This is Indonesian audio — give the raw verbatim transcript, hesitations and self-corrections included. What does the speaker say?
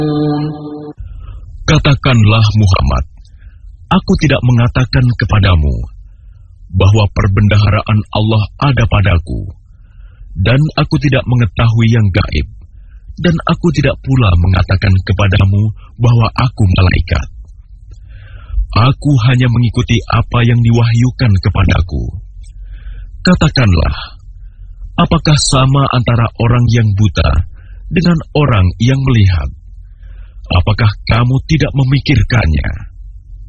Katakanlah Muhammad, aku tidak mengatakan kepadamu bahwa perbendaharaan Allah ada padaku, dan aku tidak mengetahui yang gaib, dan aku tidak pula mengatakan kepadamu bahwa aku malaikat. Aku hanya mengikuti apa yang diwahyukan kepadaku. Katakanlah, apakah sama antara orang yang buta dengan orang yang melihat? Apakah kamu tidak memikirkannya?